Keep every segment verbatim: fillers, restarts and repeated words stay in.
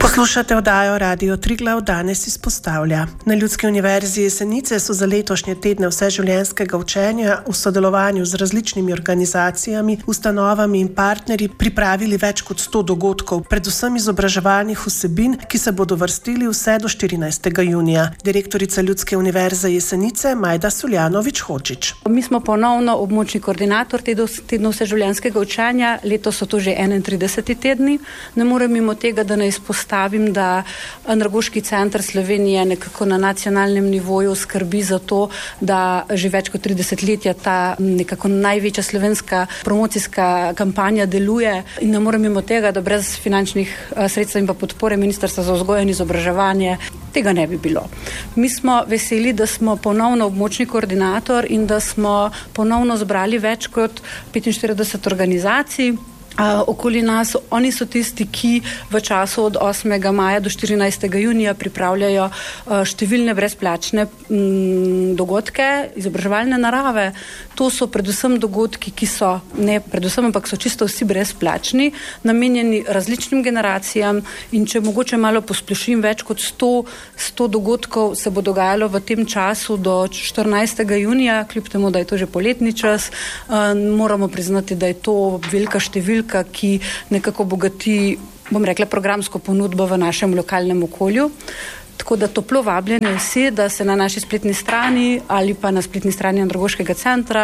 Poslušate oddajo Radio Triglav, danes izpostavlja. Na Ljudski univerzi Jesenice so za letošnje tedne vseživljenjskega učenja v sodelovanju z različnimi organizacijami, ustanovami in partnerji pripravili več kot sto dogodkov, predvsem izobraževalnih vsebin, ki se bodo vrstili vse do štirinajstega junija. Direktorica Ljudske univerze Jesenice Majda Suljanović-Hodžić. Mi smo ponovno območni koordinator tednov vseživljenjskega učenja, letos so to že enaintrideseti tedni. Ne morem mimo tega, da ne izpostavim, da Andragoški center Slovenije nekako na nacionalnem nivoju skrbi za to, da že več kot tri desetletja ta nekako največja slovenska promocijska kampanja deluje in ne morem mimo tega, da brez finančnih sredstev in pa podpore Ministrstva za vzgojo in izobraževanje tega ne bi bilo. Mi smo veseli, da smo ponovno območni koordinator in da smo ponovno zbrali več kot petinštirideset organizacij Uh, okoli nas. Oni so tisti, ki v času od osmega maja do štirinajstega junija pripravljajo uh, številne brezplačne m, dogodke, izobraževalne narave. To so predvsem dogodki, ki so, ne predvsem, ampak so čisto vsi brezplačni, namenjeni različnim generacijam in če mogoče malo posplošim, več kot sto, sto dogodkov se bo dogajalo v tem času do štirinajstega junija, kljub temu, da je to že poletni čas. Uh, moramo priznati, da je to velika številka, ki nekako bogati, bom rekla, programsko ponudbo v našem lokalnem okolju. Tako da toplo vabljeni vsi, da se na naši spletni strani ali pa na spletni strani Andragoškega centra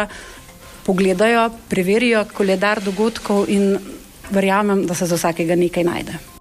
pogledajo, preverijo koledar dogodkov in verjamem, da se za vsakega nekaj najde.